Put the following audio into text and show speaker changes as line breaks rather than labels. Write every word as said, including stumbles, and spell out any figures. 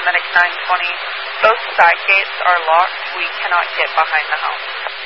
Medic nine twenty. Both side gates are locked. We cannot get behind the house.